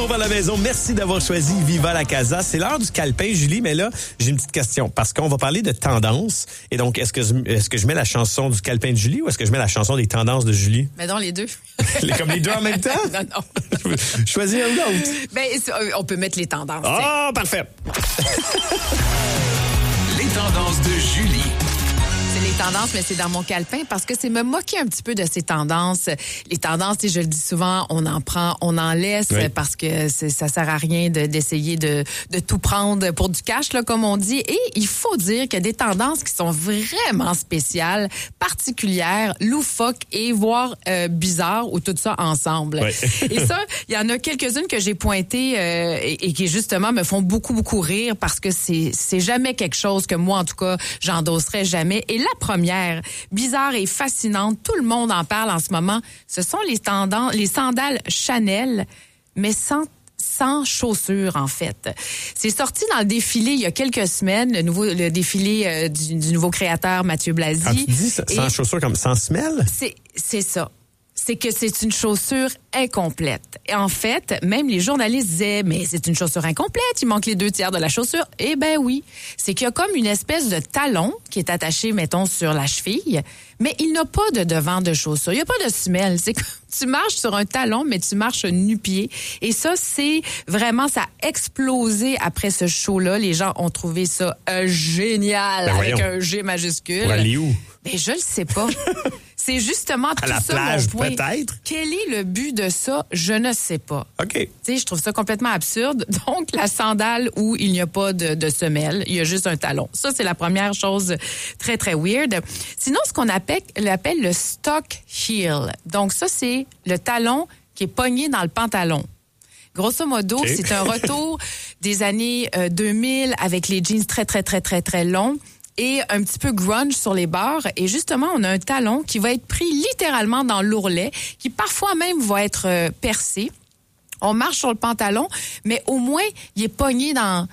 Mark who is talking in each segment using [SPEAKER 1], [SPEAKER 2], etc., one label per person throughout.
[SPEAKER 1] À la maison, merci d'avoir choisi Viva la Casa. C'est l'heure du calepin, Julie, mais là, j'ai une petite question parce qu'on va parler de tendance. Et donc, est-ce que je mets la chanson du calepin de Julie ou est-ce que je mets la chanson des tendances de Julie?
[SPEAKER 2] Mais dans les deux.
[SPEAKER 1] Comme les deux en même temps?
[SPEAKER 2] Non.
[SPEAKER 1] Choisis un ou l'autre.
[SPEAKER 2] Ben, on peut mettre les tendances.
[SPEAKER 1] Ah, parfait.
[SPEAKER 3] Les tendances de Julie.
[SPEAKER 2] C'est les tendances, mais c'est dans mon calepin parce que c'est me moquer un petit peu de ces tendances. Les tendances, je le dis souvent, on en prend, on en laisse parce que ça sert à rien d'essayer de tout prendre pour du cash, là, comme on dit. Et il faut dire qu'il y a des tendances qui sont vraiment spéciales, particulières, loufoques et voire bizarres ou tout ça ensemble.
[SPEAKER 1] Ouais.
[SPEAKER 2] Et ça, il y en a quelques-unes que j'ai pointées et qui justement me font beaucoup, beaucoup rire parce que c'est jamais quelque chose que moi, en tout cas, j'endosserais jamais. Et la première, bizarre et fascinante, tout le monde en parle en ce moment, ce sont les sandales Chanel, mais sans chaussures, en fait. C'est sorti dans le défilé il y a quelques semaines, le défilé du nouveau créateur Mathieu Blazy.
[SPEAKER 1] Quand tu dis sans chaussures, comme sans semelle?
[SPEAKER 2] C'est ça. C'est que c'est une chaussure incomplète. Et en fait, même les journalistes disaient, mais c'est une chaussure incomplète, il manque les 2 tiers de la chaussure. Eh ben oui, c'est qu'il y a comme une espèce de talon qui est attaché, mettons, sur la cheville, mais il n'a pas de devant de chaussure. Il n'y a pas de semelle. C'est comme tu marches sur un talon, mais tu marches nu-pied. Et ça, c'est vraiment, ça a explosé après ce show-là. Les gens ont trouvé ça génial, avec un G majuscule.
[SPEAKER 1] Pour aller où?
[SPEAKER 2] Ben, je le sais pas. C'est justement tout ça,
[SPEAKER 1] à la plage,
[SPEAKER 2] mon point.
[SPEAKER 1] peut-être?
[SPEAKER 2] Quel est le but de ça? Je ne sais pas.
[SPEAKER 1] OK.
[SPEAKER 2] Tu sais, je trouve ça complètement absurde. Donc, la sandale où il n'y a pas de semelle, il y a juste un talon. Ça, c'est la première chose très, très weird. Sinon, ce qu'on appelle le stock heel. Donc, ça, c'est le talon qui est pogné dans le pantalon. Grosso modo, c'est un retour des années 2000 avec les jeans très, très, très, très, très longs et un petit peu grunge sur les bords. Et justement, on a un talon qui va être pris littéralement dans l'ourlet, qui parfois même va être percé. On marche sur le pantalon, mais au moins, il est pogné dans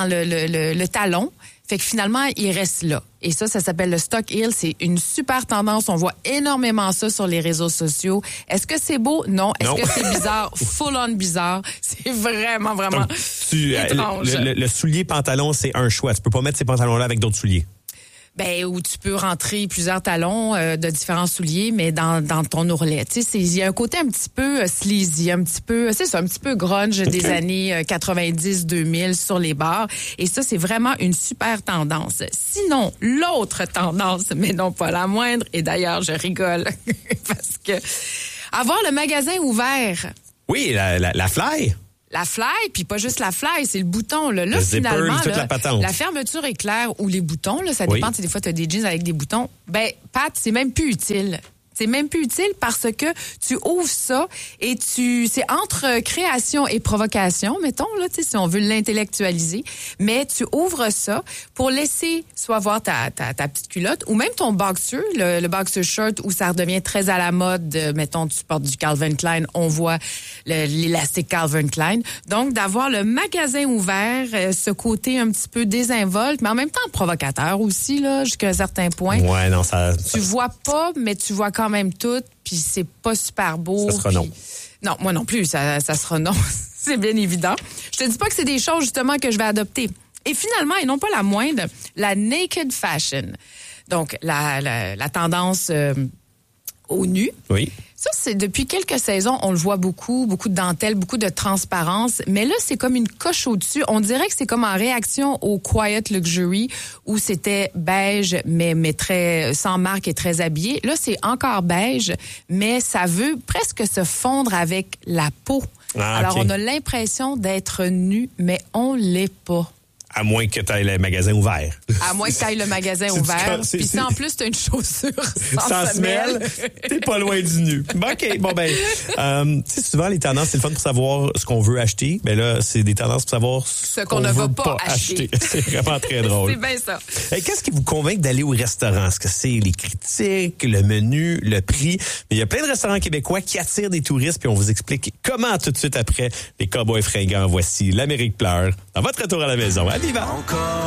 [SPEAKER 2] le talon. Fait que finalement, il reste là. Et ça s'appelle le stock heel. C'est une super tendance. On voit énormément ça sur les réseaux sociaux. Est-ce que c'est beau? Non. Est-ce que c'est bizarre? Full on bizarre. C'est vraiment, vraiment étrange.
[SPEAKER 1] Le soulier pantalon, c'est un choix. Tu peux pas mettre ces pantalons-là avec d'autres souliers.
[SPEAKER 2] Ben, où tu peux rentrer plusieurs talons de différents souliers, mais dans ton ourlet. Tu sais, il y a un côté un petit peu sleazy, un petit peu grunge des années 90-2000 sur les bars. Et ça, c'est vraiment une super tendance. Sinon, l'autre tendance, mais non pas la moindre, et d'ailleurs, je rigole, parce que avoir le magasin ouvert.
[SPEAKER 1] Oui, la fly.
[SPEAKER 2] La fly, puis pas juste la fly, c'est le bouton. Là,
[SPEAKER 1] le
[SPEAKER 2] finalement,
[SPEAKER 1] zipper, toute la patente.
[SPEAKER 2] La fermeture est claire ou les boutons, là, ça dépend. Des fois, tu as des jeans avec des boutons. Ben, Pat, c'est même plus utile. C'est même plus utile parce que tu ouvres ça et c'est entre création et provocation, mettons, là, tu sais, si on veut l'intellectualiser. Mais tu ouvres ça pour laisser soit voir ta petite culotte ou même ton boxer, le boxer shirt où ça redevient très à la mode. Mettons, tu portes du Calvin Klein, on voit l'élastique Calvin Klein. Donc, d'avoir le magasin ouvert, ce côté un petit peu désinvolte, mais en même temps provocateur aussi, là, jusqu'à un certain point.
[SPEAKER 1] Ouais, non,
[SPEAKER 2] Tu vois pas, mais tu vois quand même tout, puis c'est pas super beau.
[SPEAKER 1] Ça sera non.
[SPEAKER 2] Non, moi non plus, ça sera non. C'est bien évident. Je te dis pas que c'est des choses, justement, que je vais adopter. Et finalement, et non pas la moindre, la naked fashion. Donc, la tendance au nu.
[SPEAKER 1] Oui.
[SPEAKER 2] Ça, c'est depuis quelques saisons, on le voit beaucoup de dentelle, beaucoup de transparence. Mais là, c'est comme une coche au-dessus. On dirait que c'est comme en réaction au Quiet Luxury où c'était beige, mais très sans marque et très habillé. Là, c'est encore beige, mais ça veut presque se fondre avec la peau. Alors, on a l'impression d'être nu, mais on l'est pas.
[SPEAKER 1] À moins que tu ailles le magasin ouvert.
[SPEAKER 2] À moins que tu ailles le magasin ouvert. Puis si en plus, tu as une chaussure sans semelle.
[SPEAKER 1] T'es pas loin du nu. OK, bon ben, tu sais, souvent, les tendances, c'est le fun pour savoir ce qu'on veut acheter. Mais là, c'est des tendances pour savoir ce qu'on ne veut pas acheter. C'est vraiment très drôle.
[SPEAKER 2] C'est bien ça.
[SPEAKER 1] Qu'est-ce qui vous convainc d'aller au restaurant? Est-ce que c'est les critiques, le menu, le prix? Mais il y a plein de restaurants québécois qui attirent des touristes, puis on vous explique comment tout de suite après les Cowboys fringants. Voici l'Amérique pleure. Dans votre retour à la maison. À Viva!